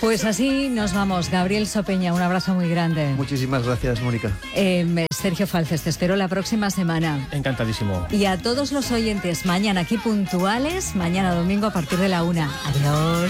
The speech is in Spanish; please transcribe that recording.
Pues así nos vamos. Gabriel Sopeña, un abrazo muy grande. Muchísimas gracias, Mónica. Sergio Falces, te espero la próxima semana. Encantadísimo. Y a todos los oyentes, mañana aquí puntuales, mañana domingo a partir de la 1. Adiós.